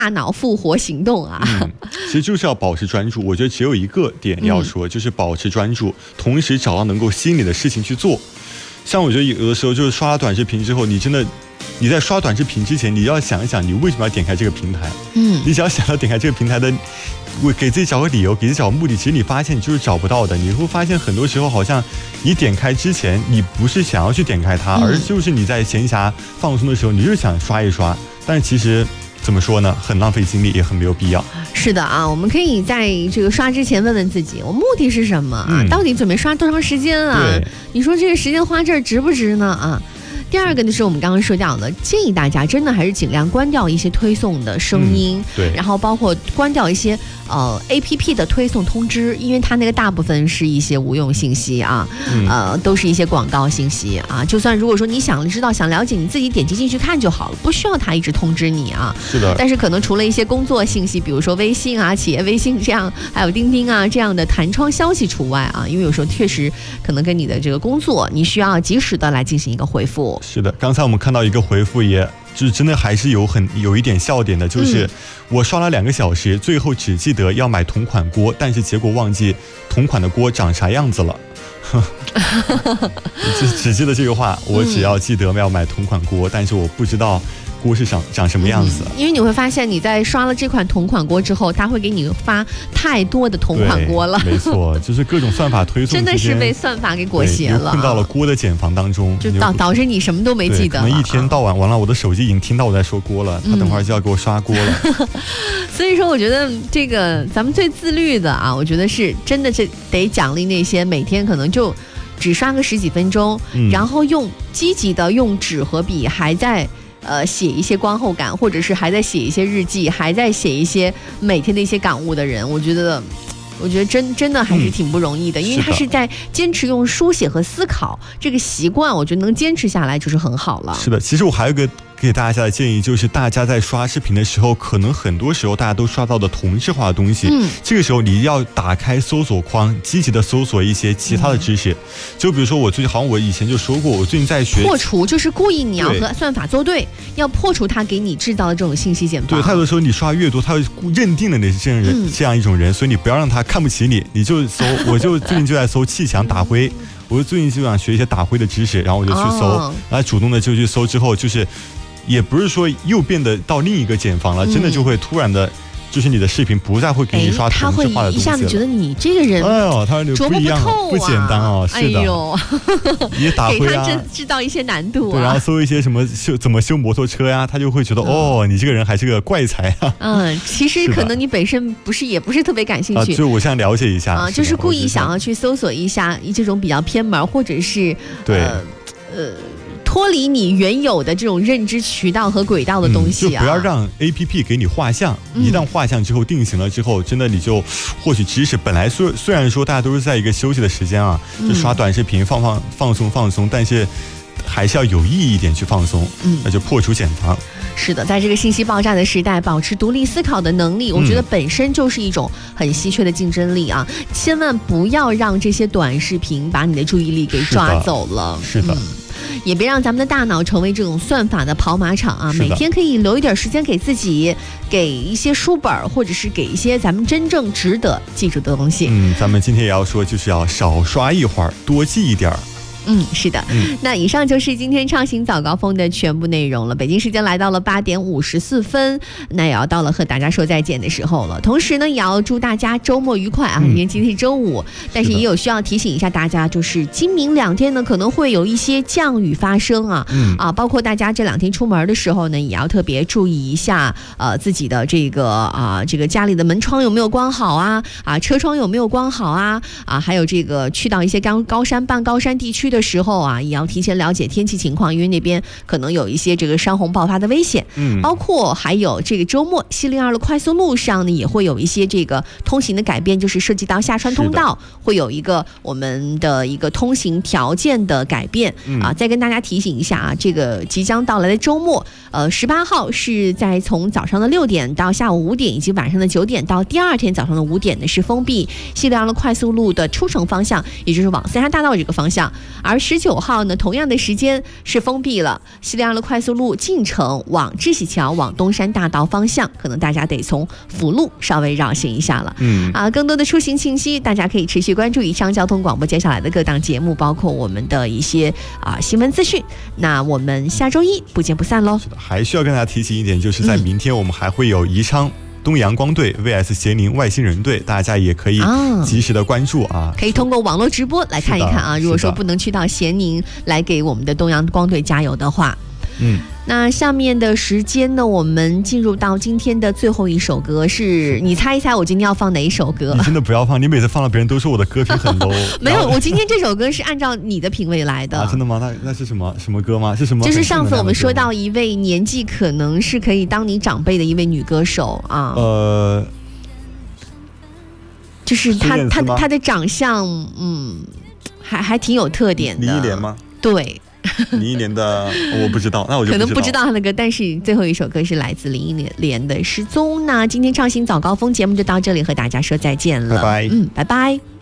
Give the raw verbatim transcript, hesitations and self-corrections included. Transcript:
大脑复活行动啊、 嗯，其实就是要保持专注。我觉得只有一个点要说，嗯、就是保持专注，同时找到能够吸引你的事情去做。像我觉得有的时候就是刷了短视频之后，你真的你在刷短视频之前，你要想一想你为什么要点开这个平台。嗯，你只要想到点开这个平台的，我给自己找个理由，给自己找个目的，其实你发现你就是找不到的。你会发现很多时候好像你点开之前，你不是想要去点开它，而就是你在闲暇放松的时候，你就是想刷一刷，但是其实。怎么说呢？很浪费精力，也很没有必要。 是的啊，我们可以在这个刷之前问问自己，我目的是什么啊？嗯、到底准备刷多长时间啊？你说这个时间花这儿值不值呢？啊？第二个就是我们刚刚说到的，建议大家真的还是尽量关掉一些推送的声音，嗯、对，然后包括关掉一些呃 A P P 的推送通知，因为它那个大部分是一些无用信息啊，嗯、呃，都是一些广告信息啊。就算如果说你想知道、想了解，你自己点击进去看就好了，不需要它一直通知你啊。 是的。 但是可能除了一些工作信息，比如说微信啊、企业微信这样，还有钉钉啊这样的弹窗消息除外啊，因为有时候确实可能跟你的这个工作，你需要及时的来进行一个回复。 是的，刚才我们看到一个回复，也就是真的还是有很有一点笑点的，就是我刷了两个小时，最后只记得要买同款锅，但是结果忘记同款的锅长啥样子了。只只记得这个话，我只要记得要买同款锅，但是我不知道锅是长长什么样子、 嗯、因为你会发现你在刷了这款同款锅之后，它会给你发太多的同款锅了。 没错，就是各种算法推送， 真的是被算法给裹挟了， 困到了锅的茧房当中， 就导导致你什么都没记得了。 可能一天到晚完了，我的手机已经听到我在说锅了，他等会儿就要给我刷锅了。 嗯、所以说，我觉得这个咱们最自律的啊，我觉得是真的是得奖励那些每天可能就只刷个十几分钟，嗯、然后用积极的用纸和笔还在。呃，写一些观后感，或者是还在写一些日记，还在写一些每天的一些感悟的人，我觉得，我觉得真真的还是挺不容易的，嗯、因为他是在坚持用书写和思考这个习惯，我觉得能坚持下来就是很好了。 是的，其实我还有一个给大家的建议，就是大家在刷视频的时候，可能很多时候大家都刷到的同质化的东西，嗯，这个时候你要打开搜索框，积极的搜索一些其他的知识。嗯、就比如说我最近好像我以前就说过，我最近在学破除，就是故意你要和算法作对，要破除它给你制造的这种信息茧房。 对，他有的时候你刷越多，他会认定了你是这样人、嗯、这样一种人，所以你不要让他看不起你，你就搜，我就最近就在搜气墙打灰。我最近就想学一些打灰的知识，然后我就去搜，哦、然后主动的就去搜，之后就是也不是说又变得到另一个茧房了，嗯、真的就会突然的，就是你的视频不再会给你刷同质化的东西了。他会一下子觉得你这个人， 哎呦，他说不一样，不简单哦，是的， 哎呦， 也打灰啊， 给他制制造一些难度啊。 对，然后搜一些什么修怎么修摩托车呀，他就会觉得、嗯、哦，你这个人还是个怪才啊。 嗯，其实可能你本身不是也不是特别感兴趣， 啊、就我想了解一下啊，就是故意想要去搜索一下这种比较偏门或者是对呃呃。脱离你原有的这种认知渠道和轨道的东西啊， 嗯、就不要让 A P P 给你画像。嗯、一旦画像之后定型了之后，真的你就获取知识。本来虽虽然说大家都是在一个休息的时间啊，就刷短视频放放放松放松，但是还是要有意义一点去放松。嗯，那就破除茧房。 是的，在这个信息爆炸的时代，保持独立思考的能力，我觉得本身就是一种很稀缺的竞争力啊！嗯、千万不要让这些短视频把你的注意力给抓走了。 是的。是的嗯也别让咱们的大脑成为这种算法的跑马场啊！每天可以留一点时间给自己，给一些书本，或者是给一些咱们真正值得记住的东西。 嗯，咱们今天也要说，就是要少刷一会儿，多记一点儿。 嗯，是的。嗯，那以上就是今天畅行早高峰的全部内容了。北京时间来到了八点五十四分，那也要到了和大家说再见的时候了。同时呢，也要祝大家周末愉快啊！嗯、因为今天是周五，但是也有需要提醒一下大家，就是今明两天呢可能会有一些降雨发生啊。嗯啊，包括大家这两天出门的时候呢，也要特别注意一下，呃，自己的这个啊，这个家里的门窗有没有关好啊？啊，车窗有没有关好啊？啊，还有这个去到一些高高山、半高山地区的时候啊，也要提前了解天气情况，因为那边可能有一些这个山洪爆发的危险。嗯，包括还有这个周末西零二的快速路上呢，也会有一些这个通行的改变，就是涉及到下川通道会有一个我们的一个通行条件的改变。嗯、啊，再跟大家提醒一下啊，这个即将到来的周末，呃，十八号是在从早上的六点到下午五点，以及晚上的九点到第二天早上的五点呢，是封闭西零二的快速路的出城方向，也就是往三峡大道这个方向。 而十九号呢，同样的时间是封闭了西里亚路快速路进城往知喜桥往东山大道方向，可能大家得从辅路稍微绕行一下了。 嗯啊，更多的出行信息，大家可以持续关注以上交通广播接下来的各档节目，包括我们的一些啊新闻资讯。那我们下周一不见不散喽。 是的，还需要跟大家提醒一点，就是在明天我们还会有宜昌东阳光队 V S 咸宁外星人队，大家也可以及时的关注啊， 可以通过网络直播来看一看啊。如果说不能去到咸宁来给我们的东阳光队加油的话， 嗯， 那下面的时间呢，我们进入到今天的最后一首歌，是你猜一猜我今天要放哪一首歌？ 你真的不要放，你每次放了别人都说我的歌评很 low。 没有，我今天这首歌是按照你的品味来的。 啊，真的吗？那那是什么什么歌吗？是什么？ 就是上次我们说到一位年纪可能是可以当你长辈的一位女歌手啊。 呃， 就是她她她的长相，嗯，还还挺有特点的。 林忆莲吗？ 对。 林忆莲的我不知道，那我就可能不知道她的歌，但是最后一首歌是来自林忆莲的《失踪》。那今天畅行早高峰节目就到这里，和大家说再见了， 拜拜， 嗯，拜拜。